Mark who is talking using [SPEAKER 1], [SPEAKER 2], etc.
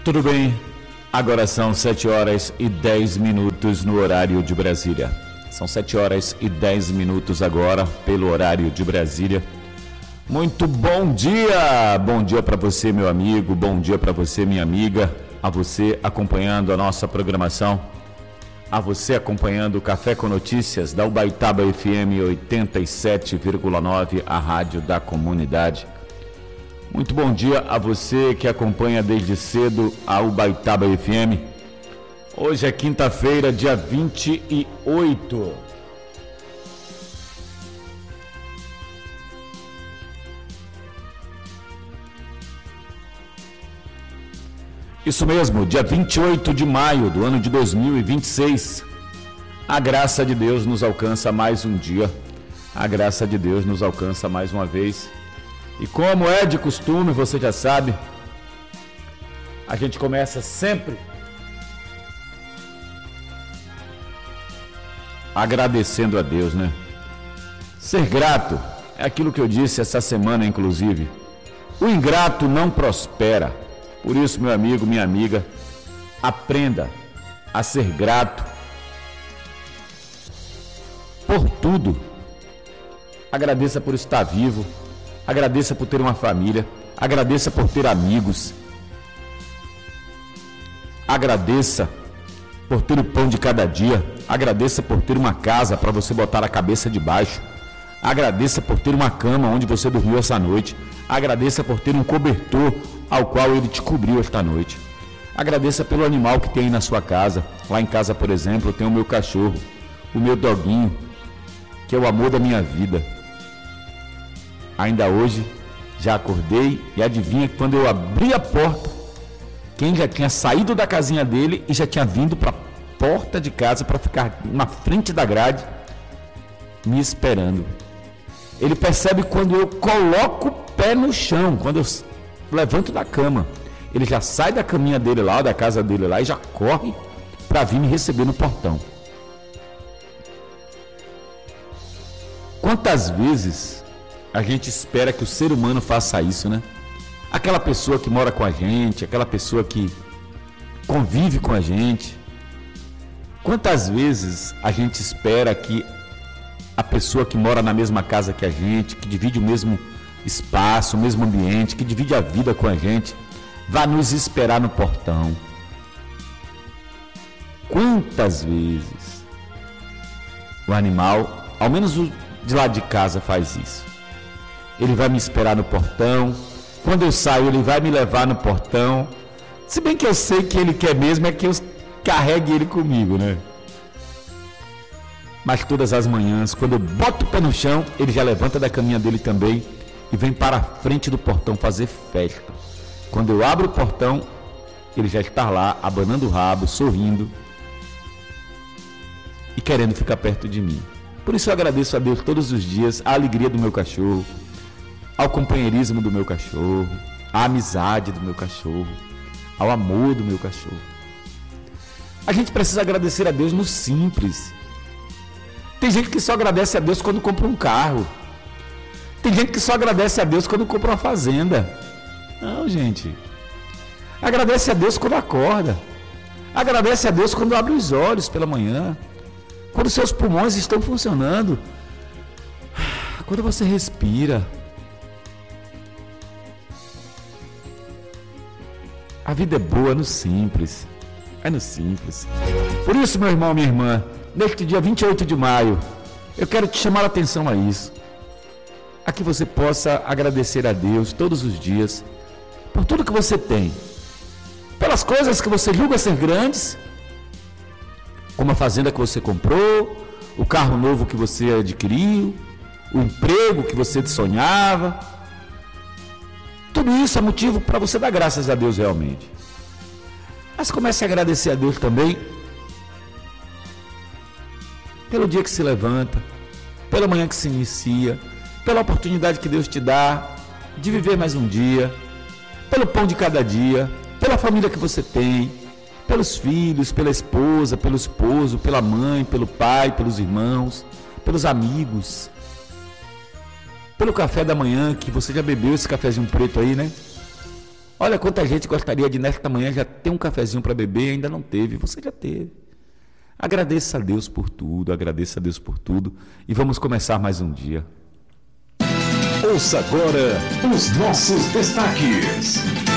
[SPEAKER 1] Tudo bem, agora são 7 horas e 10 minutos no horário de Brasília. São 7 horas e 10 minutos agora pelo horário de Brasília. Muito bom dia para você, meu amigo, bom dia para você, minha amiga, a você acompanhando a nossa programação, a você acompanhando o Café com Notícias da Ubaitaba FM 87,9, a rádio da comunidade. Muito bom dia a você que acompanha desde cedo a Ubaitaba FM. Hoje é quinta-feira, dia 28. Isso mesmo, dia 28 de maio do ano de 2026. A graça de Deus nos alcança mais um dia. A graça de Deus nos alcança mais uma vez. E como é de costume, você já sabe, a gente começa sempre agradecendo a Deus, né? Ser grato é aquilo que eu disse essa semana, inclusive. O ingrato não prospera. Por isso, meu amigo, minha amiga, aprenda a ser grato por tudo. Agradeça por estar vivo. Agradeça por ter uma família, agradeça por ter amigos, agradeça por ter o pão de cada dia, agradeça por ter uma casa para você botar a cabeça debaixo, agradeça por ter uma cama onde você dormiu essa noite, agradeça por ter um cobertor ao qual ele te cobriu esta noite, agradeça pelo animal que tem aí na sua casa. Lá em casa, por exemplo, eu tenho o meu cachorro, o meu doguinho, que é o amor da minha vida. Ainda hoje, já acordei e adivinha que quando eu abri a porta, quem já tinha saído da casinha dele e já tinha vindo para a porta de casa para ficar na frente da grade, me esperando. Ele percebe quando eu coloco o pé no chão, quando eu levanto da cama. Ele já sai da caminha dele lá, da casa dele lá, e já corre para vir me receber no portão. Quantas vezes a gente espera que o ser humano faça isso, né? Aquela pessoa que mora com a gente, aquela pessoa que convive com a gente. Quantas vezes a gente espera que a pessoa que mora na mesma casa que a gente, que divide o mesmo espaço, o mesmo ambiente, que divide a vida com a gente, vá nos esperar no portão? Quantas vezes o animal, ao menos o de lá de casa, faz isso? Ele vai me esperar no portão. Quando eu saio, ele vai me levar no portão. Se bem que eu sei que ele quer mesmo é que eu carregue ele comigo, né? Mas todas as manhãs, quando eu boto o pé no chão, ele já levanta da caminha dele também e vem para a frente do portão fazer festa. Quando eu abro o portão, ele já está lá, abanando o rabo, sorrindo e querendo ficar perto de mim. Por isso eu agradeço a Deus todos os dias a alegria do meu cachorro, ao companheirismo do meu cachorro, à amizade do meu cachorro, ao amor do meu cachorro. A gente precisa agradecer a Deus no simples. Tem gente que só agradece a Deus quando compra um carro. Tem gente que só agradece a Deus quando compra uma fazenda. Não, gente. Agradece a Deus quando acorda. Agradece a Deus quando abre os olhos pela manhã. Quando seus pulmões estão funcionando. Quando você respira. A vida é boa no simples. É no simples. Por isso, meu irmão, minha irmã, neste dia 28 de maio, eu quero te chamar a atenção a isso. A que você possa agradecer a Deus todos os dias por tudo que você tem. Pelas coisas que você julga ser grandes, como a fazenda que você comprou, o carro novo que você adquiriu, o emprego que você sonhava. Tudo isso é motivo para você dar graças a Deus realmente. Mas comece a agradecer a Deus também pelo dia que se levanta, pela manhã que se inicia, pela oportunidade que Deus te dá de viver mais um dia, pelo pão de cada dia, pela família que você tem, pelos filhos, pela esposa, pelo esposo, pela mãe, pelo pai, pelos irmãos, pelos amigos, pelo café da manhã, que você já bebeu esse cafezinho preto aí, né? Olha quanta gente gostaria de nesta manhã já ter um cafezinho para beber, ainda não teve, você já teve. Agradeça a Deus por tudo, agradeça a Deus por tudo e vamos começar mais um dia.
[SPEAKER 2] Ouça agora os nossos destaques.